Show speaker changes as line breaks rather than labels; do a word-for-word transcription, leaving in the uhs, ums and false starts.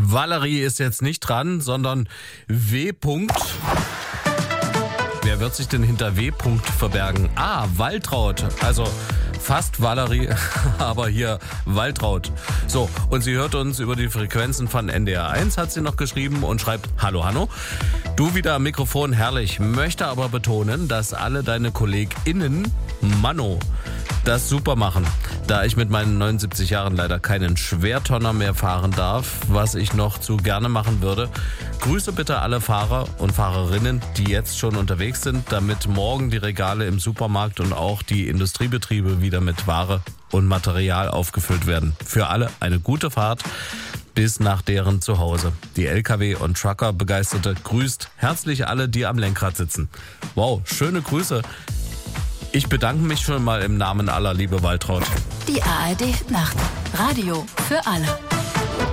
Valerie ist jetzt nicht dran, sondern W. Wer wird sich denn hinter W. verbergen? Ah, Waltraud. Also fast Valerie, aber hier Waltraud. So, und sie hört uns über die Frequenzen von N D R eins, hat sie noch geschrieben und schreibt: Hallo Hanno, du wieder am Mikrofon, herrlich. Möchte aber betonen, dass alle deine KollegInnen, Manno, das super machen. Da ich mit meinen neunundsiebzig Jahren leider keinen Schwertonner mehr fahren darf, was ich noch zu gerne machen würde, grüße bitte alle Fahrer und Fahrerinnen, die jetzt schon unterwegs sind, damit morgen die Regale im Supermarkt und auch die Industriebetriebe wieder mit Ware und Material aufgefüllt werden. Für alle eine gute Fahrt bis nach deren Zuhause. Die L K W- und Trucker-Begeisterte grüßt herzlich alle, die am Lenkrad sitzen. Wow, schöne Grüße. Ich bedanke mich schon mal im Namen aller, liebe Waltraud.
Die A R D Nacht. Radio für alle.